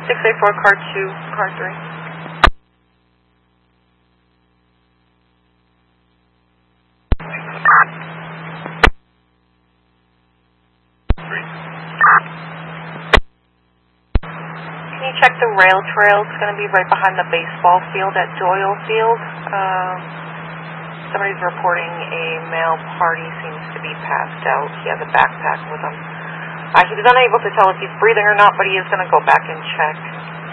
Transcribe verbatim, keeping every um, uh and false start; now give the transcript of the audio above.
six eight four, car two, car three. Can you check the rail trail? It's going to be right behind the baseball field at Doyle Field. Um, somebody's reporting a male party seems to be passed out. He has a backpack with him. Uh, he was unable to tell if he's breathing or not, but he is going to go back and check.